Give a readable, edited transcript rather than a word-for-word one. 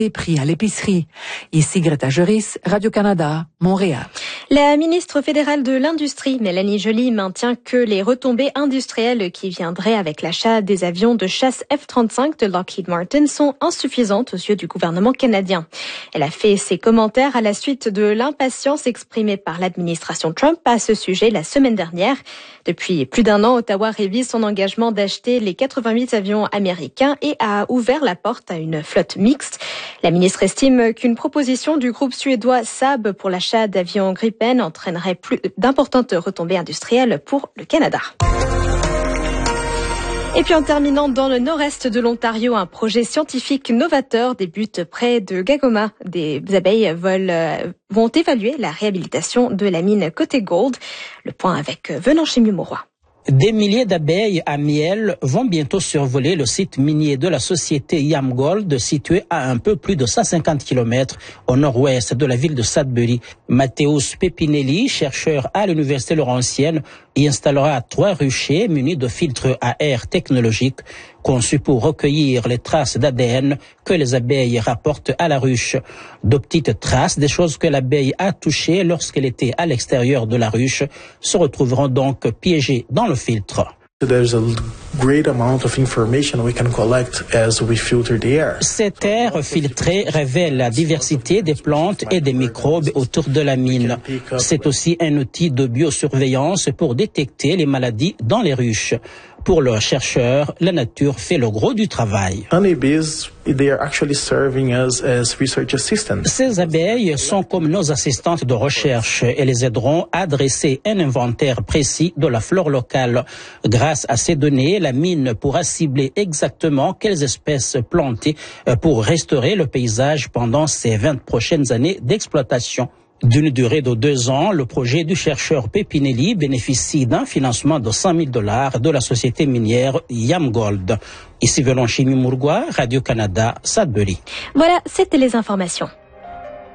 Les prix à l'épicerie. Ici Greta Juris, Radio-Canada, Montréal. La ministre fédérale de l'Industrie, Mélanie Joly, maintient que les retombées industrielles qui viendraient avec l'achat des avions de chasse F-35 de Lockheed Martin sont insuffisantes aux yeux du gouvernement canadien. Elle a fait ses commentaires à la suite de l'impatience exprimée par l'administration Trump à ce sujet la semaine dernière. Depuis plus d'un an, Ottawa révise son engagement d'acheter les 88 avions américains et a ouvert la porte à une flotte mixte. La ministre estime qu'une proposition du groupe suédois Saab pour l'achat d'avions Gripen entraînerait plus d'importantes retombées industrielles pour le Canada. Et puis en terminant dans le nord-est de l'Ontario, un projet scientifique novateur débute près de Gagoma. Des abeilles vont évaluer la réhabilitation de la mine Côté Gold. Le point avec Venant chez Mauroy. Des milliers d'abeilles à miel vont bientôt survoler le site minier de la société Yamgold, situé à un peu plus de 150 km au nord-ouest de la ville de Sudbury. Mathéus Pepinelli, chercheur à l'université Laurentienne, y installera 3 ruchers munis de filtres à air technologiques conçus pour recueillir les traces d'ADN que les abeilles rapportent à la ruche. De petites traces, des choses que l'abeille a touchées lorsqu'elle était à l'extérieur de la ruche, se retrouveront donc piégées dans le filtre. There's a great amount of information we can collect as we filter the air. Cet air filtré révèle la diversité des plantes et des microbes autour de la mine. C'est aussi un outil de biosurveillance pour détecter les maladies dans les ruches. Pour le chercheur, la nature fait le gros du travail. Honeybees, they are actually serving us as research assistants. Ces abeilles sont comme nos assistantes de recherche et les aideront à dresser un inventaire précis de la flore locale. Grâce à ces données, la mine pourra cibler exactement quelles espèces planter pour restaurer le paysage pendant ces 20 prochaines années d'exploitation. D'une durée de 2 ans, le projet du chercheur Pepinelli bénéficie d'un financement de $100 000 de la société minière Yamgold. Ici Venant chez Mauroy, Radio-Canada, Sudbury. Voilà, c'était les informations.